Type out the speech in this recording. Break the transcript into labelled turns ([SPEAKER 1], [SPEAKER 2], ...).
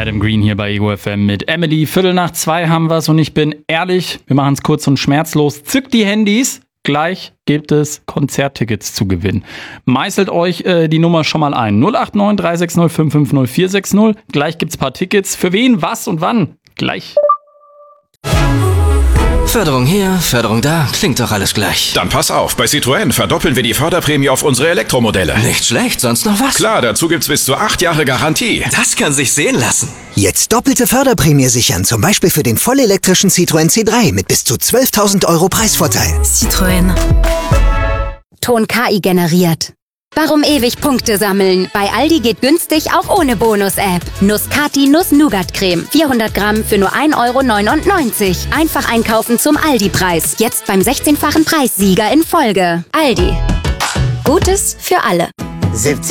[SPEAKER 1] Adam Green hier bei Ego FM mit Emily. 1:15 haben wir's und ich bin ehrlich, wir machen es kurz und schmerzlos. Zückt die Handys, gleich gibt es Konzerttickets zu gewinnen. Meißelt euch die Nummer schon mal ein. 089 360 550 460. Gleich gibt's ein paar Tickets. Für wen, was und wann? Gleich.
[SPEAKER 2] Förderung hier, Förderung da, klingt doch alles gleich.
[SPEAKER 3] Dann pass auf, bei Citroën verdoppeln wir die Förderprämie auf unsere Elektromodelle.
[SPEAKER 2] Nicht schlecht, sonst noch was?
[SPEAKER 3] Klar, dazu gibt's bis zu 8 Jahre Garantie.
[SPEAKER 2] Das kann sich sehen lassen.
[SPEAKER 4] Jetzt doppelte Förderprämie sichern, zum Beispiel für den vollelektrischen Citroën C3 mit bis zu 12.000 € Preisvorteil.
[SPEAKER 5] Citroën.
[SPEAKER 6] Ton KI generiert. Warum ewig Punkte sammeln? Bei Aldi geht günstig auch ohne Bonus-App. Nuss-Cati Nuss-Nougat-Creme. 400 Gramm für nur 1,99 €. Einfach einkaufen zum Aldi-Preis. Jetzt beim 16-fachen Preissieger in Folge. Aldi. Gutes für alle.
[SPEAKER 4] 17